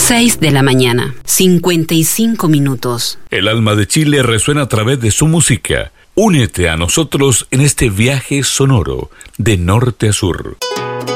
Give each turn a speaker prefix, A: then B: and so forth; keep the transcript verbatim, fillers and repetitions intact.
A: seis de la mañana, cincuenta y cinco minutos.
B: El alma de Chile resuena a través de su música. Únete a nosotros en este viaje sonoro de norte a sur.